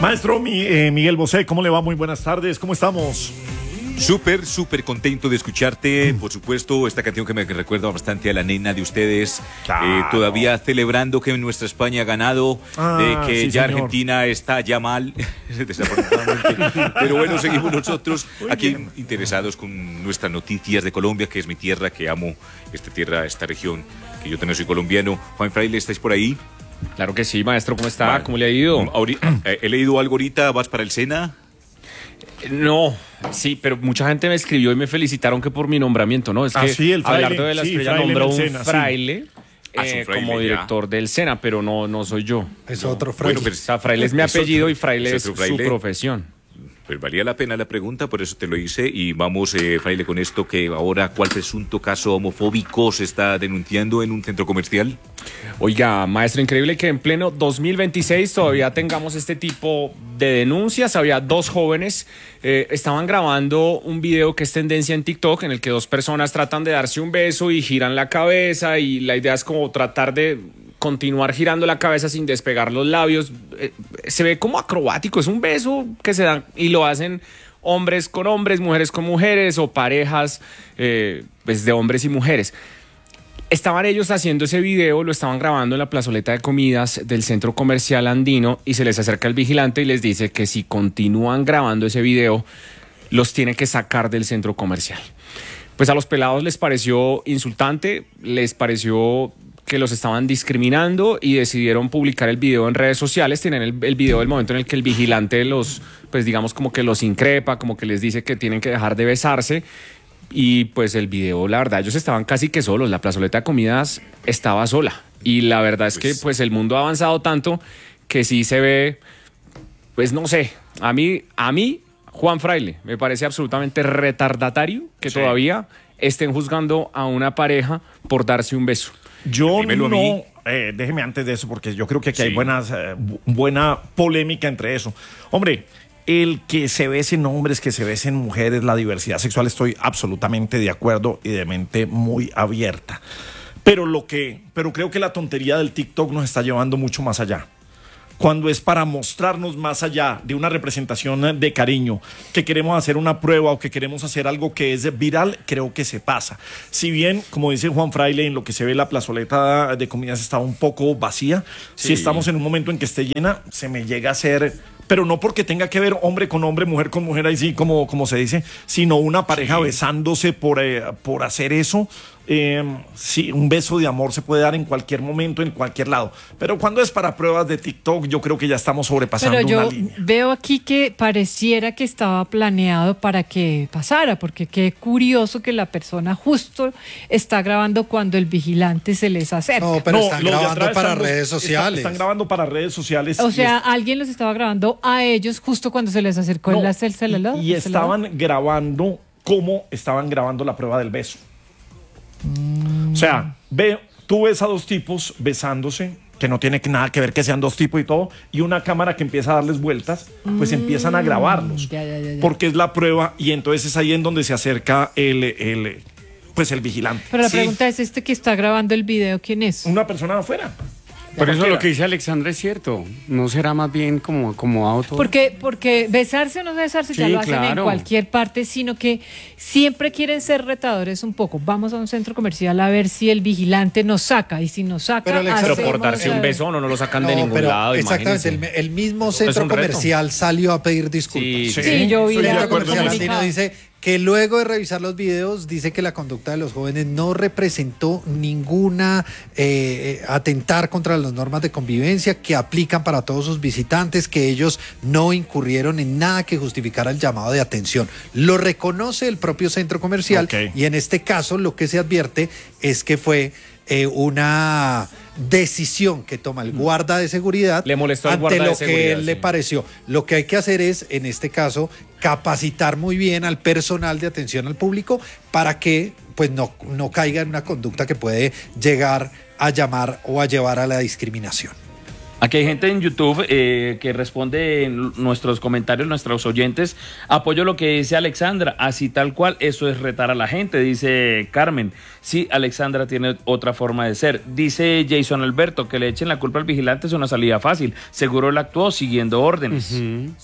Maestro Miguel Bosé, ¿cómo le va? Muy buenas tardes, ¿cómo estamos? Súper contento de escucharte. Por supuesto, esta canción que me recuerda bastante a la nena de ustedes. Claro. Todavía celebrando que nuestra España ha ganado, que sí, ya señor. Argentina está ya mal, desafortunadamente. Pero bueno, seguimos nosotros aquí interesados con nuestras noticias de Colombia, que es mi tierra, que amo esta tierra, esta región, que yo también soy colombiano. Juan Fraile, ¿estáis por ahí? Claro que sí, maestro, ¿cómo está? Vale. ¿Cómo le ha ido? He leído algo ahorita, ¿vas para el SENA? No, sí, pero mucha gente me escribió y me felicitaron que por mi nombramiento, ¿no? Es que sí, el fraile, Abelardo de la sí, Estrella fraile nombró en el un SENA, sí. fraile, Es un fraile, como ya. director del SENA, pero no soy yo. Es otro fraile. Bueno, pero O sea, fraile es mi es apellido otro- y fraile es es otro su fraile. profesión. Pues valía la pena la pregunta, por eso te lo hice. Y vamos, Fraile, con esto que ahora, ¿cuál presunto caso homofóbico se está denunciando en un centro comercial? Oiga, maestro, increíble que en pleno 2026 todavía tengamos este tipo de denuncias. Había dos jóvenes, estaban grabando un video que es tendencia en TikTok, en el que dos personas tratan de darse un beso y giran la cabeza, y la idea es como tratar de continuar girando la cabeza sin despegar los labios. Se ve como acrobático, es un beso que se dan y lo hacen hombres con hombres, mujeres con mujeres o parejas pues de hombres y mujeres. Estaban ellos haciendo ese video, lo estaban grabando en la plazoleta de comidas del centro comercial andino, y se les acerca el vigilante y les dice que si continúan grabando ese video, los tiene que sacar del centro comercial. Pues a los pelados les pareció insultante, les pareció que los estaban discriminando y decidieron publicar el video en redes sociales. Tienen el video del momento en el que el vigilante los, pues digamos como que los increpa, como que les dice que tienen que dejar de besarse. Y pues el video, la verdad, ellos estaban casi que solos, la plazoleta de comidas estaba sola. Y la verdad es que pues el mundo ha avanzado tanto que sí se ve, pues no sé, a mí, Juan Fraile, me parece absolutamente retardatario que todavía estén juzgando a una pareja por darse un beso. Yo Dímelo a no, mí. déjeme antes de eso, porque yo creo que aquí hay Sí. buena polémica entre eso. Hombre, el que se besen hombres, que se besen mujeres, la diversidad sexual, estoy absolutamente de acuerdo y de mente muy abierta. Pero creo que la tontería del TikTok nos está llevando mucho más allá. Cuando es para mostrarnos más allá de una representación de cariño, que queremos hacer una prueba o que queremos hacer algo que es viral, creo que se pasa. Si bien, como dice Juan Fraile, en lo que se ve la plazoleta de comidas está un poco vacía, si estamos en un momento en que esté llena, se me llega a hacer, pero no porque tenga que ver hombre con hombre, mujer con mujer, ahí sí, como se dice, sino una pareja besándose por hacer eso. Sí, un beso de amor se puede dar en cualquier momento, en cualquier lado, pero cuando es para pruebas de TikTok, yo creo que ya estamos sobrepasando Pero una yo línea. veo aquí que pareciera que estaba planeado para que pasara, porque qué curioso que la persona justo está grabando cuando el vigilante se les acerca. No, pero están los de grabando atrás para están- redes sociales. Están grabando para redes sociales. O y sea, alguien los estaba grabando a ellos justo cuando se les acercó no, el celular. y estaban grabando cómo estaban grabando la prueba del beso. O sea, tú ves a dos tipos besándose, que no tiene nada que ver que sean dos tipos y todo, y una cámara que empieza a darles vueltas, pues empiezan a grabarlos. Ya. Porque es la prueba, y entonces es ahí en donde se acerca el vigilante. Pero la Sí. pregunta es, ¿este que está grabando el video quién es? Una persona de afuera. Por eso Cualquiera. lo que dice Alexandra es cierto. ¿No será más bien como acomodado todo? Porque besarse o no besarse ya Sí, lo hacen en claro. cualquier parte, sino que siempre quieren ser retadores un poco. Vamos a un centro comercial a ver si el vigilante nos saca, y si nos saca, Pero, Alexandra, Pero por hacemos darse un la- beso no lo sacan de ningún lado, exactamente, imagínense. el mismo Es centro un reto. comercial salió a pedir disculpas. Sí, yo vi estoy de la acuerdo Comercial con eso. Andino dice que luego de revisar los videos dice que la conducta de los jóvenes no representó ninguna atentar contra las normas de convivencia que aplican para todos sus visitantes, que ellos no incurrieron en nada que justificara el llamado de atención. Lo reconoce el propio centro comercial, Ok. y en este caso lo que se advierte es que fue una decisión que toma el guarda de seguridad Le molestó al ante guarda de lo que seguridad, él le sí. pareció. Lo que hay que hacer es, en este caso, capacitar muy bien al personal de atención al público para que pues no caiga en una conducta que puede llegar a llamar o a llevar a la discriminación. Aquí hay gente en YouTube que responde en nuestros comentarios, nuestros oyentes. Apoyo lo que dice Alexandra, así tal cual, eso es retar a la gente, dice Carmen. Sí, Alexandra tiene otra forma de ser. Dice Jason Alberto, que le echen la culpa al vigilante es una salida fácil. Seguro él actuó siguiendo órdenes.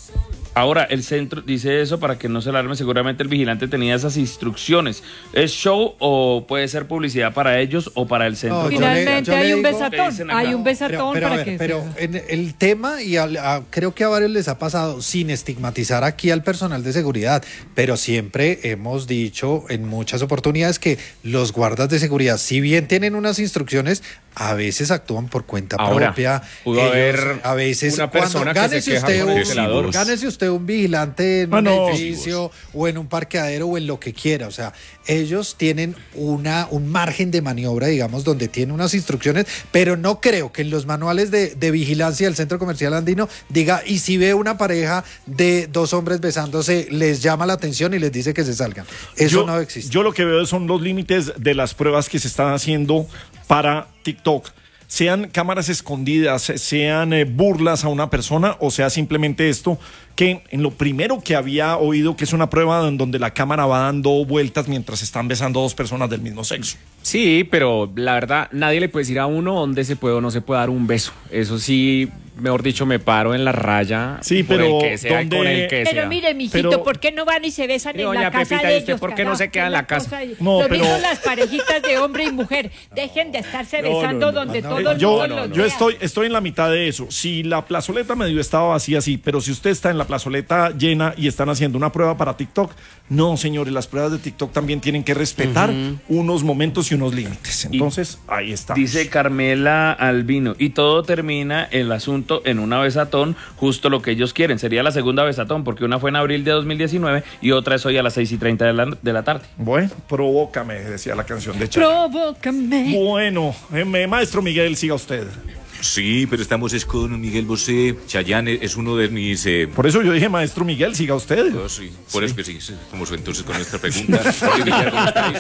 Ahora, el centro dice eso para que no se alarme. Seguramente el vigilante tenía esas instrucciones. ¿Es show o puede ser publicidad para ellos o para el centro? No, Finalmente hay un besatón. dicen acá. Hay un besatón Pero, a para ver, que... pero en el tema, y creo que a varios les ha pasado, sin estigmatizar aquí al personal de seguridad, pero siempre hemos dicho en muchas oportunidades que los guardas de seguridad, si bien tienen unas instrucciones, a veces actúan por cuenta propia. Pudo haber a veces una persona que se queja con el celador. Gánese usted un vigilante en un no. edificio o en un parqueadero o en lo que quiera. O sea, ellos tienen un margen de maniobra, digamos, donde tienen unas instrucciones, pero no creo que en los manuales de vigilancia del Centro Comercial Andino diga, y si ve una pareja de dos hombres besándose, les llama la atención y les dice que se salgan. Eso no existe. Yo lo que veo son los límites de las pruebas que se están haciendo para TikTok. Sean cámaras escondidas, sean burlas a una persona, o sea simplemente esto que en lo primero que había oído que es una prueba en donde la cámara va dando vueltas mientras están besando dos personas del mismo sexo. Sí, pero la verdad, nadie le puede decir a uno dónde se puede o no se puede dar un beso. Eso sí, mejor dicho, me paro en la raya. Sí, por pero el que sea y ¿dónde? con el que sea. Pero mire, mijito, Pero- ¿por qué no van y se besan en Doña la casa Pepita, de ¿y usted ellos? por qué no se queda en la casa? No, Lo pero- mismo las parejitas de hombre y mujer. Dejen de estarse No, besando no, donde no, todo no, el Yo, mundo los yo vea. estoy en la mitad de eso. Si la plazoleta medio estaba vacía, sí, pero si usted está en la plazoleta llena y están haciendo una prueba para TikTok, no, señores, las pruebas de TikTok también tienen que respetar unos momentos y unos límites. Entonces, ahí está. Dice Carmela Albino, y todo termina el asunto en una besatón, justo lo que ellos quieren. Sería la segunda besatón, porque una fue en abril de 2019 y otra es hoy a las 6:30 de la tarde. Bueno, provócame, decía la canción de Chayanne. Provócame. Bueno, maestro Miguel, siga usted. Sí, pero estamos es con Miguel Bosé. Chayanne es uno de mis... Por eso yo dije, maestro Miguel, siga usted. sí, por eso que sí, como entonces con nuestra pregunta. Jorge Villar, ¿cómo estáis?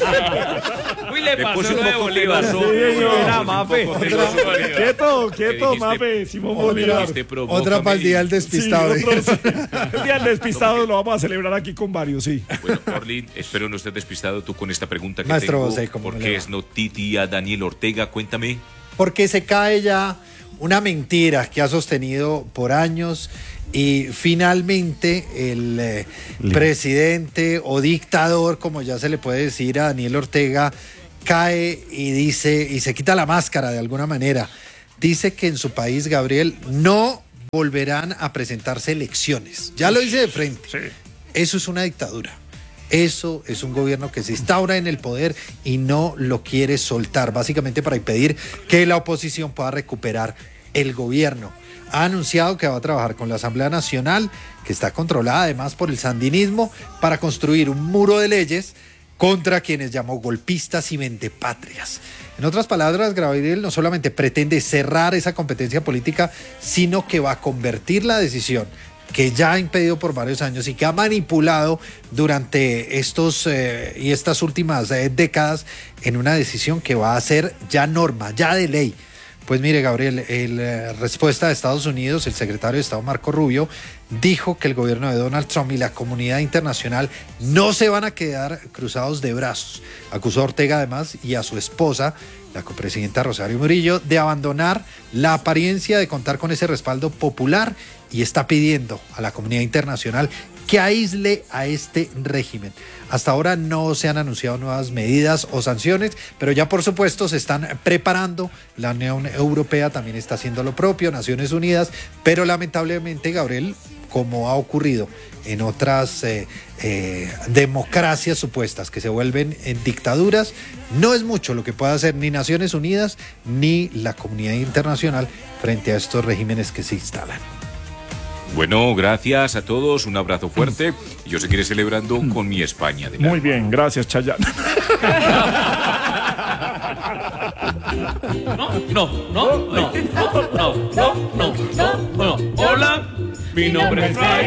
Uy, le Me pasó puse un lo de poco Bolívar. celoso. ¿no? Era Un Mafe. poco celoso, Bolívar. Quieto, Que dijiste- Mafe, Simón que Bolívar. dijiste, provócame Otra para el día del y- despistado. Sí, el día del despistado lo vamos a celebrar aquí con varios, sí. Bueno, Orly, espero no estés despistado tú con esta pregunta que Maestro tengo. Bosé, ¿cómo ¿Por le qué va? es noticia Daniel Ortega? Cuéntame. Porque se cae ya una mentira que ha sostenido por años y finalmente el presidente o dictador, como ya se le puede decir a Daniel Ortega, cae y dice, y se quita la máscara de alguna manera. Dice que en su país, Gabriel, no volverán a presentarse elecciones. Ya lo dice de frente. Sí. Eso es una dictadura. Eso es un gobierno que se instaura en el poder y no lo quiere soltar, básicamente para impedir que la oposición pueda recuperar el gobierno. Ha anunciado que va a trabajar con la Asamblea Nacional, que está controlada además por el sandinismo, para construir un muro de leyes contra quienes llamó golpistas y vendepatrias. En otras palabras, Gabriel no solamente pretende cerrar esa competencia política, sino que va a convertir la decisión que ya ha impedido por varios años y que ha manipulado durante estas últimas décadas en una decisión que va a ser ya norma, ya de ley. Pues mire, Gabriel, respuesta de Estados Unidos, el secretario de Estado Marco Rubio dijo que el gobierno de Donald Trump y la comunidad internacional no se van a quedar cruzados de brazos. Acusó a Ortega además y a su esposa, la copresidenta Rosario Murillo, de abandonar la apariencia de contar con ese respaldo popular y está pidiendo a la comunidad internacional que aísle a este régimen. Hasta ahora no se han anunciado nuevas medidas o sanciones, pero ya por supuesto se están preparando. La Unión Europea también está haciendo lo propio, Naciones Unidas, pero lamentablemente, Gabriel, como ha ocurrido en otras democracias supuestas que se vuelven en dictaduras, no es mucho lo que pueda hacer ni Naciones Unidas ni la comunidad internacional frente a estos regímenes que se instalan. Bueno, gracias a todos, un abrazo fuerte. Y yo seguiré celebrando con mi España. Muy bien, gracias, Chayanne. No. Hola, mi nombre es Fray.